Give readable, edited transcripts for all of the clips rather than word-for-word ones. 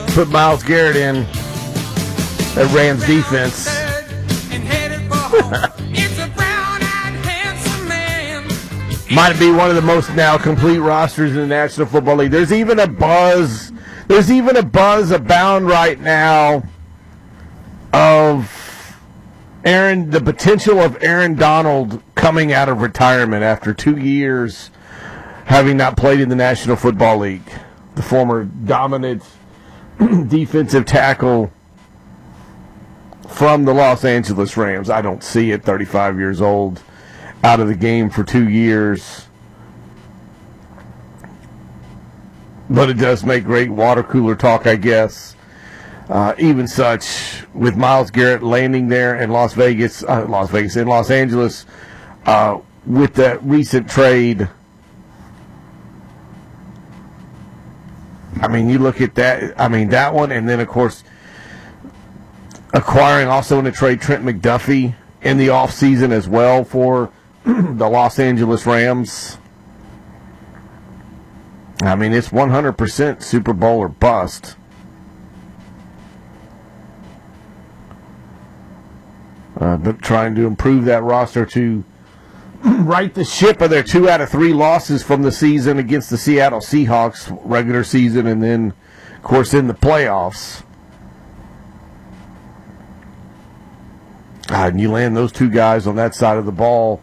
put Myles Garrett in that Rams defense. Might be one of the most now complete rosters in the National Football League. There's even a buzz abound right now of the potential of Aaron Donald coming out of retirement after 2 years having not played in the National Football League. The former dominant defensive tackle from the Los Angeles Rams. I don't see it, 35 years old, out of the game for 2 years. But it does make great water cooler talk, I guess. Even such, with Myles Garrett landing there in in Los Angeles, with that recent trade. I mean, you look at that. I mean, that one, and then, of course, acquiring also in a trade Trent McDuffie in the offseason as well for the Los Angeles Rams. I mean, it's 100% Super Bowl or bust. But trying to improve that roster to right the ship of their 2 out of 3 losses from the season against the Seattle Seahawks, regular season, and then, of course, in the playoffs. And you land those 2 guys on that side of the ball.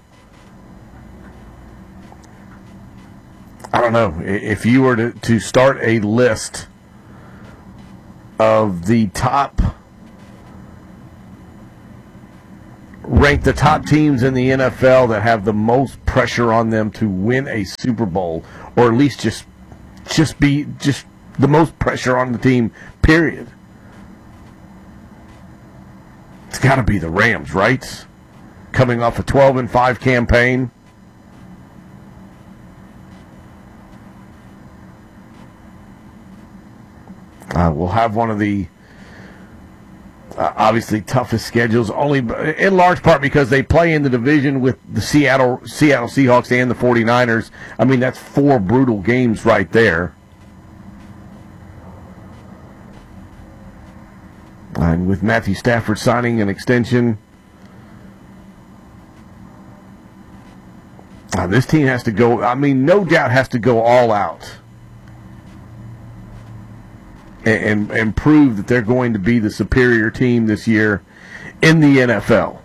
I don't know. If you were to start a list of the rank the top teams in the NFL that have the most pressure on them to win a Super Bowl, or at least just the most pressure on the team, period. It's got to be the Rams, right? Coming off a 12-5 campaign. We'll have one of the obviously toughest schedules, only in large part because they play in the division with the Seattle Seahawks and the 49ers. I mean, that's 4 brutal games right there. And with Matthew Stafford signing an extension, this team has to go, I mean, no doubt has to go all out and prove that they're going to be the superior team this year in the NFL.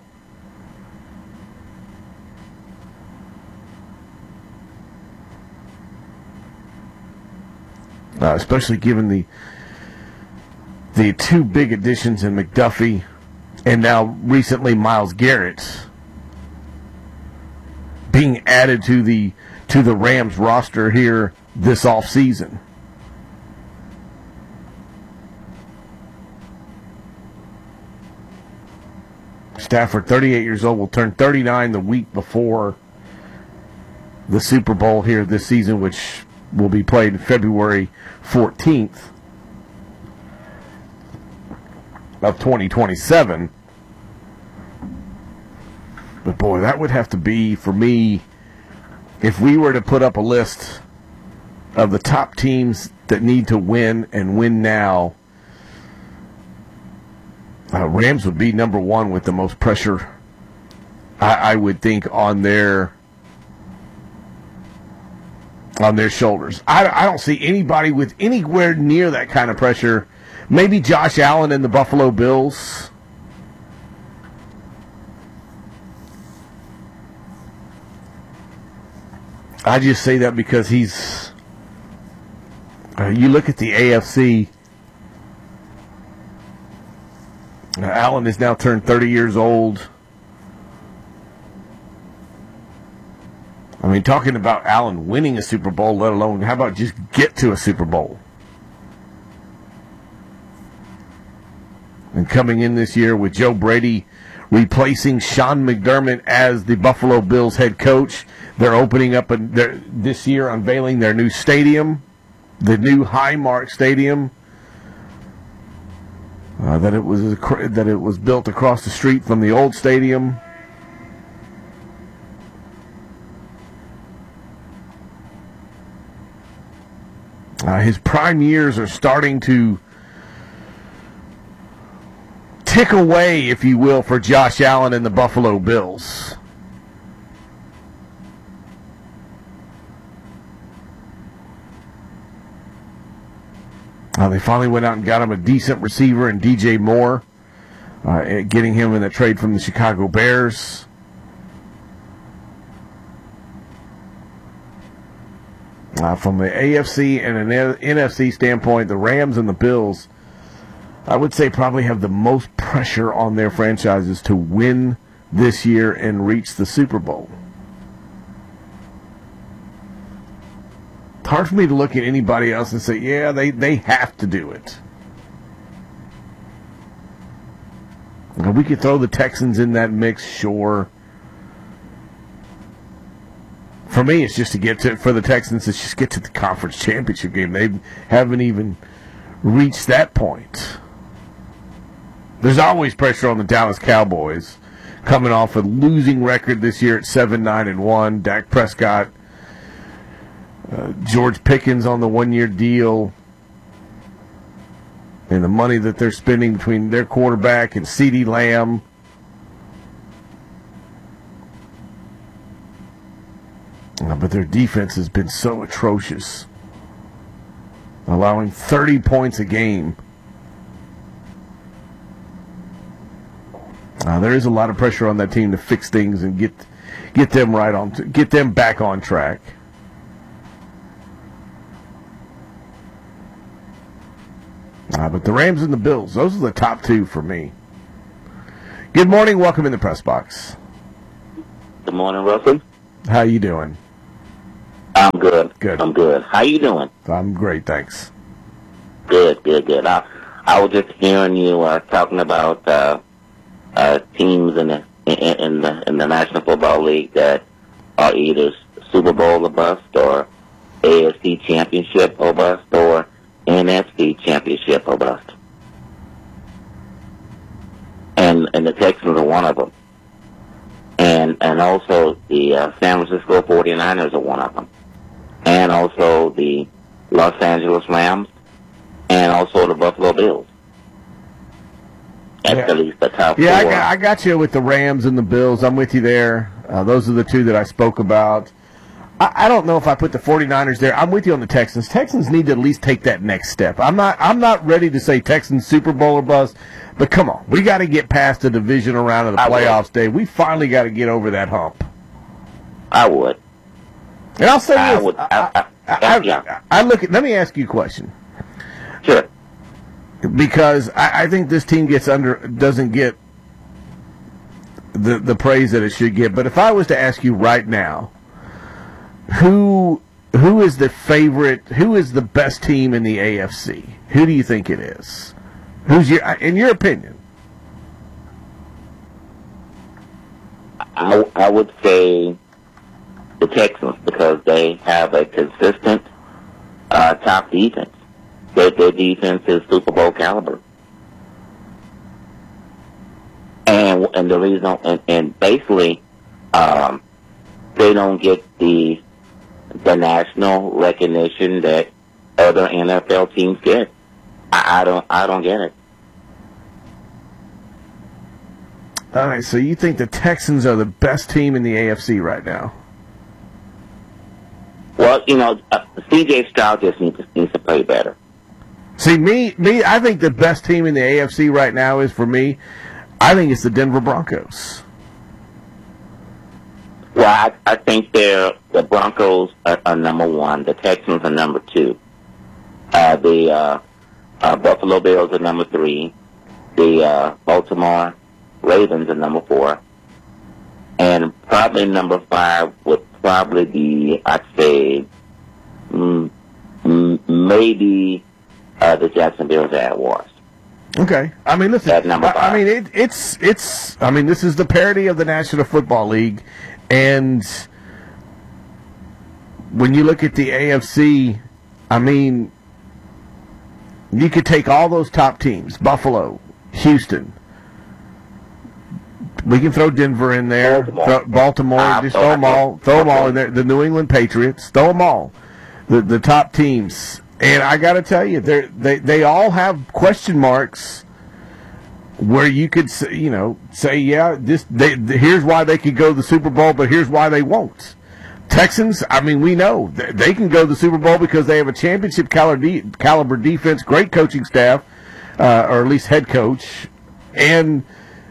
Especially given the 2 big additions in McDuffie and now recently Myles Garrett being added to the Rams roster here this offseason. Stafford, 38 years old, will turn 39 the week before the Super Bowl here this season, which will be played February 14th of 2027. But boy, that would have to be, for me, if we were to put up a list of the top teams that need to win and win now, Rams would be number 1 with the most pressure, I would think, on their shoulders. I don't see anybody with anywhere near that kind of pressure. Maybe Josh Allen and the Buffalo Bills. I just say that because he's... you look at the AFC... Allen is now turned 30 years old. I mean, talking about Allen winning a Super Bowl, let alone, how about just get to a Super Bowl? And coming in this year with Joe Brady replacing Sean McDermott as the Buffalo Bills head coach. They're opening up this year, unveiling their new stadium, the new Highmark Stadium. That it was built across the street from the old stadium. His prime years are starting to tick away, if you will, for Josh Allen and the Buffalo Bills. They finally went out and got him a decent receiver in DJ Moore, getting him in the trade from the Chicago Bears. From the AFC and an NFC standpoint, the Rams and the Bills, I would say, probably have the most pressure on their franchises to win this year and reach the Super Bowl. It's hard for me to look at anybody else and say, yeah, they have to do it. Now, we could throw the Texans in that mix, sure. For me, it's just for the Texans, it's just get to the conference championship game. They haven't even reached that point. There's always pressure on the Dallas Cowboys, coming off a losing record this year at 7-9-1. Dak Prescott, George Pickens on the one-year deal, and the money that they're spending between their quarterback and CeeDee Lamb. But their defense has been so atrocious, allowing 30 points a game. There is a lot of pressure on that team to fix things and get them back on track. But the Rams and the Bills, those are the top two for me. Good morning. Welcome in the press box. Good morning, Russell. How you doing? I'm good. Good. I'm good. How you doing? I'm great, thanks. Good. I was just hearing you talking about teams in the National Football League that are either Super Bowl or bust, or AFC Championship or bust, or NFC Championship or bust. And the Texans are one of them. And also the San Francisco 49ers are one of them. And also the Los Angeles Rams, and also the Buffalo Bills. That's at least the top four. Yeah, I got you with the Rams and the Bills. I'm with you there. Those are the two that I spoke about. I don't know if I put the 49ers there. I'm with you on the Texans. Texans need to at least take that next step. I'm not ready to say Texans Super Bowl or bust, but come on. We got to get past the divisional round of the playoffs day. We finally got to get over that hump. I would. And I'll say this. Let me ask you a question. Sure. Because I think this team doesn't get the praise that it should get. But if I was to ask you right now, who is the favorite? Who is the best team in the AFC? Who do you think it is? In your opinion? I would say the Texans, because they have a consistent top defense. Their defense is Super Bowl caliber, and the reason, and basically, they don't get the national recognition that other NFL teams get. I don't get it. All right, so you think the Texans are the best team in the AFC right now? Well, C.J. Stroud just needs to play better. See, me, I think the best team in the AFC right now is, for me, I think it's the Denver Broncos. Well, I think the Broncos are number one. The Texans are number two. The Buffalo Bills are number three. The Baltimore Ravens are number four. And probably number five would probably be, I'd say, maybe the Jacksonville Jaguars. Okay. I mean, listen. At number five. I mean, it's. I mean, this is the parody of the National Football League, and when you look at the AFC, I mean, you could take all those top teams: Buffalo, Houston. We can throw Denver in there, Baltimore. Just throw them all. Throw them all in there. The New England Patriots. Throw them all. The top teams. And I got to tell you, they all have question marks where you could say, yeah, here's why they could go to the Super Bowl, but here's why they won't. Texans, I mean, we know they can go to the Super Bowl because they have a championship caliber defense, great coaching staff, or at least head coach, and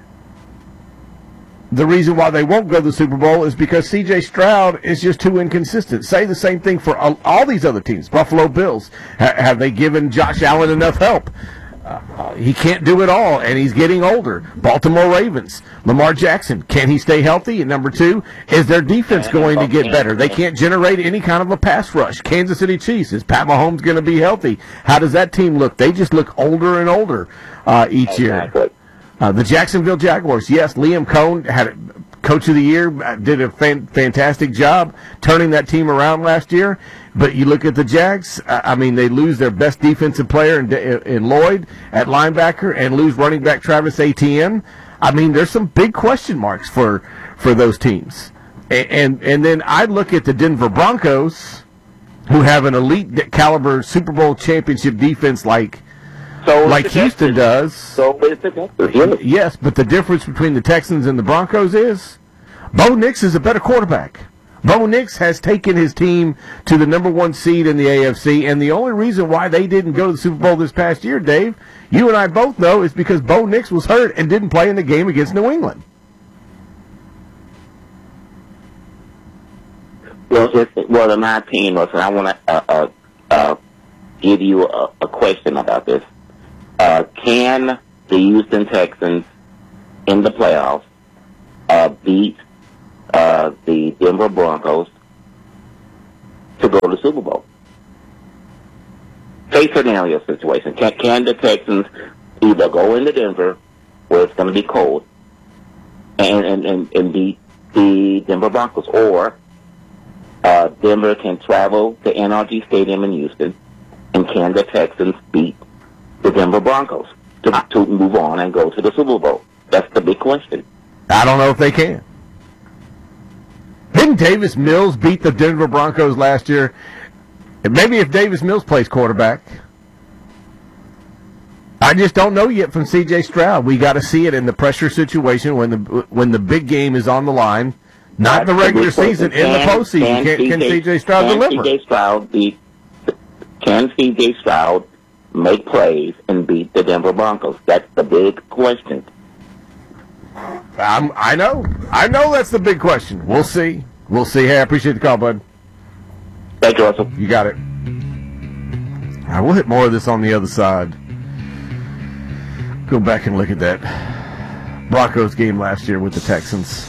the reason why they won't go to the Super Bowl is because C.J. Stroud is just too inconsistent. Say the same thing for all these other teams. Buffalo Bills, have they given Josh Allen enough help? He can't do it all, and he's getting older. Baltimore Ravens, Lamar Jackson, can he stay healthy? And number two, is their defense going to get better? They can't generate any kind of a pass rush. Kansas City Chiefs, is Pat Mahomes going to be healthy? How does that team look? They just look older and older each year. The Jacksonville Jaguars, yes, Liam Cohn had Coach of the Year, did a fantastic job turning that team around last year. But you look at the Jags, I mean, they lose their best defensive player in Lloyd at linebacker and lose running back Travis Etienne. I mean, there's some big question marks for those teams. And then I look at the Denver Broncos, who have an elite caliber Super Bowl championship defense like Houston does. So is the Texans. Yes, but the difference between the Texans and the Broncos is Bo Nix is a better quarterback. Bo Nix has taken his team to the number one seed in the AFC, and the only reason why they didn't go to the Super Bowl this past year, Dave, you and I both know, is because Bo Nix was hurt and didn't play in the game against New England. Well, in my opinion, Russell, I want to give you a question about this. Can the Houston Texans in the playoffs beat the Denver Broncos to go to the Super Bowl? Case scenario situation. Can the Texans either go into Denver, where it's going to be cold, and beat the Denver Broncos, or Denver can travel to NRG Stadium in Houston, and can the Texans beat the Denver Broncos to move on and go to the Super Bowl? That's the big question. I don't know if they can. Didn't Davis Mills beat the Denver Broncos last year? And maybe if Davis Mills plays quarterback. I just don't know yet from C.J. Stroud. We got to see it in the pressure situation when the big game is on the line, not the regular season, in the postseason. Can C.J. Stroud deliver? Can C.J. Stroud make plays and beat the Denver Broncos? That's the big question. I know that's the big question. We'll see. Hey, I appreciate the call, bud. Thank you, Russell. You got it. All right, we'll hit more of this on the other side. Go back and look at that Broncos game last year with the Texans.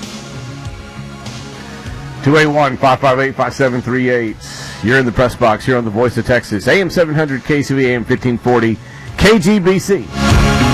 281-558-5738. You're in the press box here on the Voice of Texas. AM 700 KCV, AM 1540 KGBC.